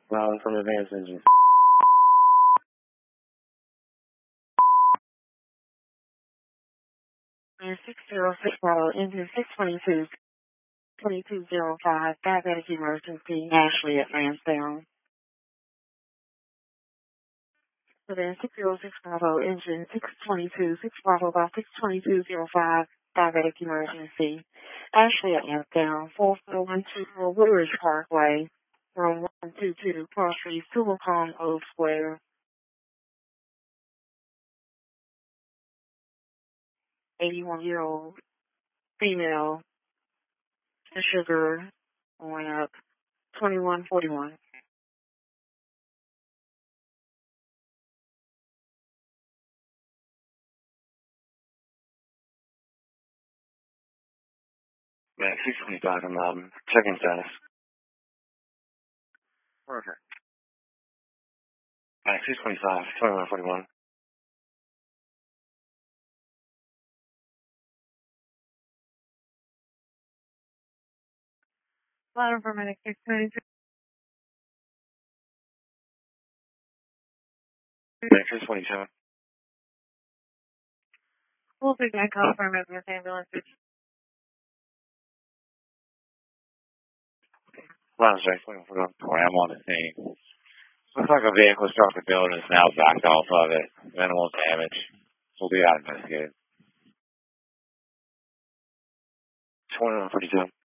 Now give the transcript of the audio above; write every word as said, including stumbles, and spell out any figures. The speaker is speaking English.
Ron from Advanced Engine. six zero six model engine six twenty-two, twenty-two oh five, diabetic emergency, Ashley at Lansdowne. Sedan six zero six model engine six twenty-two, six model by six twenty-two oh five, diabetic emergency, Ashley at Lansdowne, four four one two Woodridge Parkway, room one two two, Cross Street, Silicon Oak Square. eighty-one-year-old female, the sugar going up, twenty-one forty-one. Max six twenty-five, I'm um, checking status. Perfect. Max six twenty-five, twenty-one forty-one. Bottom for medic six twenty-two. Max six twenty-seven. We'll take that call for medic ambulance. Ron six twenty-one forty-one. I'm on the scene. Looks like a vehicle struck the building is now backed off of it. Minimal damage. We'll be out investigated. twenty-one forty-two.